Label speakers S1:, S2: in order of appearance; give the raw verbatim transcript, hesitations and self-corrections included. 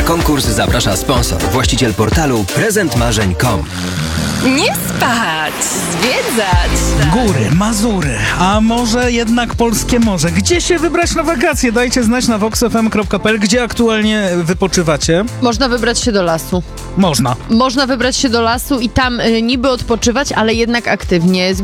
S1: konkurs zaprasza sponsor, właściciel portalu prezent marzeń kropka com.
S2: Nie spać, zwiedzać.
S3: Góry, Mazury, a może jednak polskie morze. Gdzie się wybrać na wakacje? Dajcie znać na vox f m kropka p l, gdzie aktualnie wypoczywacie.
S4: Można wybrać się do lasu.
S3: Można.
S4: Można wybrać się do lasu i tam y, niby odpoczywać, ale jednak aktywnie